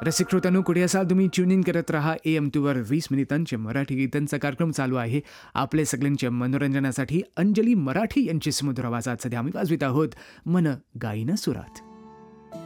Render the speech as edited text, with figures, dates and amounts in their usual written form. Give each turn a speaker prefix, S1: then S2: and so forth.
S1: रसिक श्रोत्यांनो, कुठे असाल तुम्ही? ट्यून इन करत राहा AM2 वर 20 मिनिटांचे मराठी गीतांचा कार्यक्रम चालू आहे. आपले सगळ्यांच्या मनोरंजनासाठी अंजली मराठी यांची सुमधुर आवाजात सध्या आम्ही वाजवित आहोत मन गाईन सुरात.